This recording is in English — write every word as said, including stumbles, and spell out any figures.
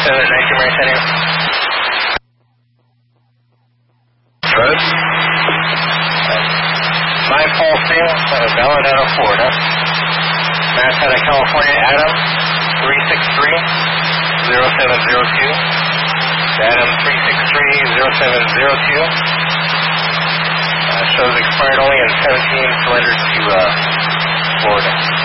seven nineteen Mary Center. Road. nine Paul Steel, uh, Valladolid, Florida. Mass out of California, Adam, three six three, zero seven zero two. Adam, three six three, zero seven zero two. Uh, shows expired only in seventeen, surrendered to uh, Florida.